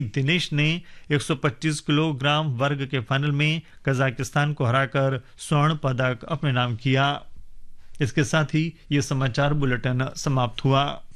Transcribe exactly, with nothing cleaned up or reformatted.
दिनेश ने एक सौ पच्चीस किलोग्राम वर्ग के फाइनल में कजाकिस्तान को हराकर स्वर्ण पदक अपने नाम किया। इसके साथ ही ये समाचार बुलेटिन समाप्त हुआ।